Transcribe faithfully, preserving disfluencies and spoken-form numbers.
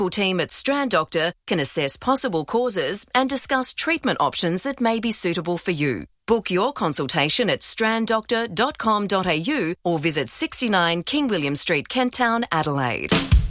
team at Strand Doctor can assess possible causes and discuss treatment options that may be suitable for you. Book your consultation at strand doctor dot com dot a u or visit sixty-nine King William Street, Kent Town, Adelaide.